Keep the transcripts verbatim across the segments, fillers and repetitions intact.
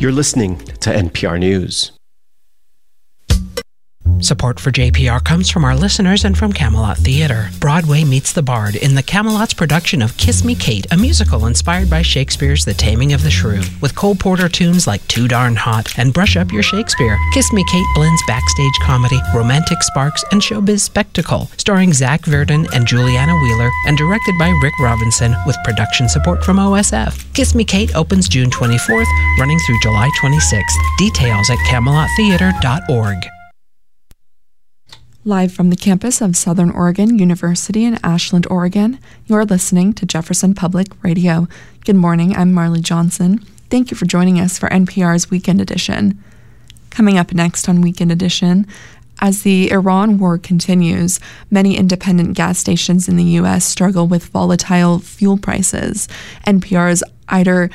You're listening to N P R News. Support for J P R comes from our listeners and from Camelot Theatre. Broadway meets the Bard in the Camelot's production of Kiss Me Kate, a musical inspired by Shakespeare's The Taming of the Shrew. With Cole Porter tunes like Too Darn Hot and Brush Up Your Shakespeare, Kiss Me Kate blends backstage comedy, romantic sparks, and showbiz spectacle. Starring Zach Verdon and Juliana Wheeler and directed by Rick Robinson with production support from O S F. Kiss Me Kate opens June twenty-fourth, running through July twenty-sixth. Details at camelot theatre dot org. Live from the campus of Southern Oregon University in Ashland, Oregon, you're listening to Jefferson Public Radio. Good morning, I'm Marley Johnson. Thank you for joining us for N P R's Weekend Edition. Coming up next on Weekend Edition, as the Iran war continues, many independent gas stations in the U S struggle with volatile fuel prices. N P R's Ider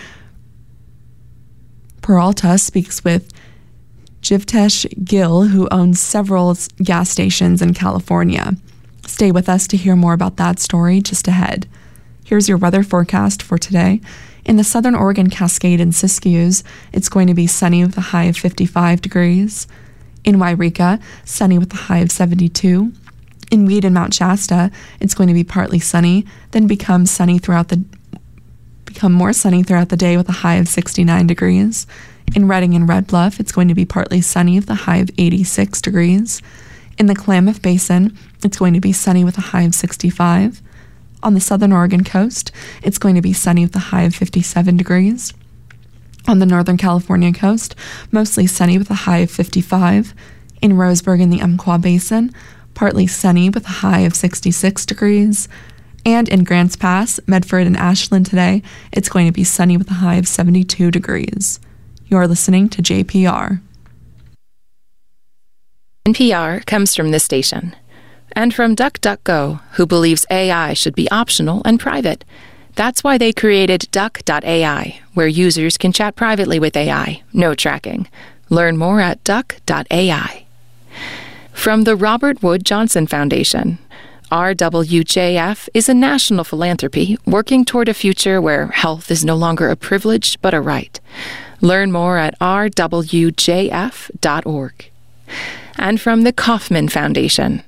Peralta speaks with Jivtesh Gill, who owns several gas stations in California. Stay with us to hear more about that story just ahead. Here's your weather forecast for today. In the Southern Oregon Cascade and Siskiyous, it's going to be sunny with a high of fifty-five degrees. In Wairika, sunny with a high of seventy-two. In Weed and Mount Shasta, it's going to be partly sunny, then become sunny throughout the become more sunny throughout the day with a high of sixty-nine degrees. In Redding and Red Bluff, it's going to be partly sunny with a high of eighty-six degrees. In the Klamath Basin, it's going to be sunny with a high of sixty-five. On the southern Oregon coast, it's going to be sunny with a high of fifty-seven degrees. On the northern California coast, mostly sunny with a high of fifty-five. In Roseburg in the Umpqua Basin, partly sunny with a high of sixty-six degrees. And in Grants Pass, Medford, and Ashland today, it's going to be sunny with a high of seventy-two degrees. You're listening to J P R. N P R comes from this station and from DuckDuckGo, who believes A I should be optional and private. That's why they created Duck dot A I, where users can chat privately with A I, no tracking. Learn more at Duck dot A I. From the Robert Wood Johnson Foundation, R W J F is a national philanthropy working toward a future where health is no longer a privilege but a right. Learn more at r w j f dot org. And from the Kauffman Foundation.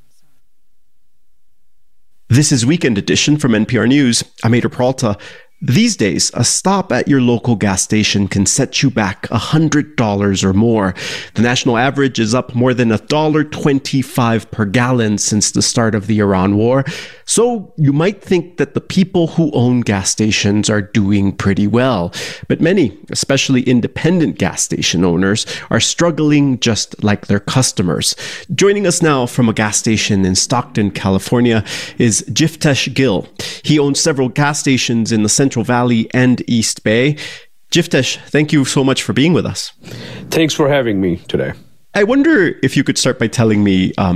This is Weekend Edition from N P R News. I'm Ider Peralta. These days, a stop at your local gas station can set you back one hundred dollars or more. The national average is up more than one dollar twenty-five per gallon since the start of the Iran war. So you might think that the people who own gas stations are doing pretty well. But many, especially independent gas station owners, are struggling just like their customers. Joining us now from a gas station in Stockton, California, is Jivtesh Gill. He owns several gas stations in the Central Valley and East Bay. Jivtesh, thank you so much for being with us. Thanks for having me today. I wonder if you could start by telling me um,